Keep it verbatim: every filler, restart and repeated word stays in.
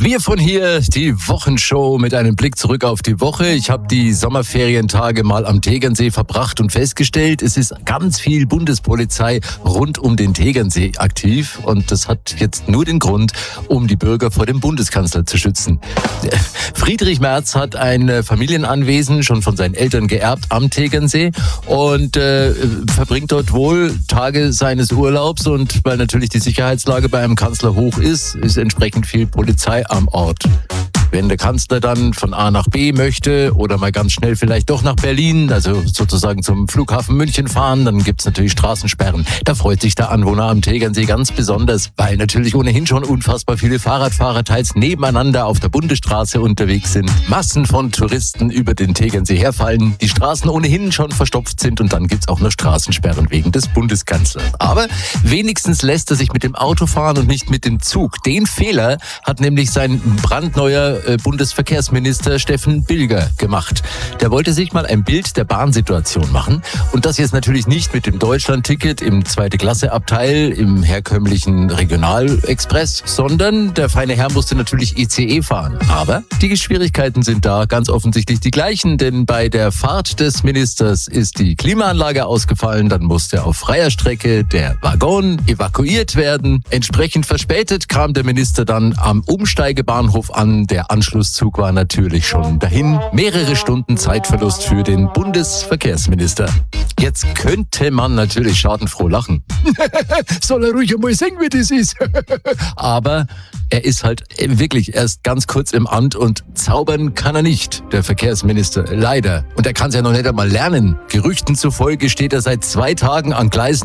Wir von hier, die Wochenshow mit einem Blick zurück auf die Woche. Ich habe die Sommerferientage mal am Tegernsee verbracht und festgestellt, es ist ganz viel Bundespolizei rund um den Tegernsee aktiv. Und das hat jetzt nur den Grund, um die Bürger vor dem Bundeskanzler zu schützen. Friedrich Merz hat ein Familienanwesen schon von seinen Eltern geerbt am Tegernsee und äh, verbringt dort wohl Tage seines Urlaubs. Und weil natürlich die Sicherheitslage bei einem Kanzler hoch ist, ist entsprechend viel Polizei am Ort. Wenn der Kanzler dann von A nach B möchte oder mal ganz schnell vielleicht doch nach Berlin, also sozusagen zum Flughafen München fahren, dann gibt's natürlich Straßensperren. Da freut sich der Anwohner am Tegernsee ganz besonders, weil natürlich ohnehin schon unfassbar viele Fahrradfahrer teils nebeneinander auf der Bundesstraße unterwegs sind. Massen von Touristen über den Tegernsee herfallen, die Straßen ohnehin schon verstopft sind und dann gibt's auch noch Straßensperren wegen des Bundeskanzlers. Aber wenigstens lässt er sich mit dem Auto fahren und nicht mit dem Zug. Den Fehler hat nämlich sein brandneuer Bundesverkehrsminister Steffen Bilger gemacht. Der wollte sich mal ein Bild der Bahnsituation machen und das jetzt natürlich nicht mit dem Deutschland-Ticket im Zweite-Klasse-Abteil im herkömmlichen Regionalexpress, sondern der feine Herr musste natürlich I C E fahren. Aber die Schwierigkeiten sind da ganz offensichtlich die gleichen, denn bei der Fahrt des Ministers ist die Klimaanlage ausgefallen, dann musste auf freier Strecke der Waggon evakuiert werden. Entsprechend verspätet kam der Minister dann am Umsteigebahnhof an. Der Anschlusszug war natürlich schon dahin. Mehrere Stunden Zeitverlust für den Bundesverkehrsminister. Jetzt könnte man natürlich schadenfroh lachen. Soll er ruhig einmal sehen, wie das ist. Aber er ist halt wirklich erst ganz kurz im Amt und zaubern kann er nicht, der Verkehrsminister. Leider. Und er kann es ja noch nicht einmal lernen. Gerüchten zufolge steht er seit zwei Tagen an Gleisen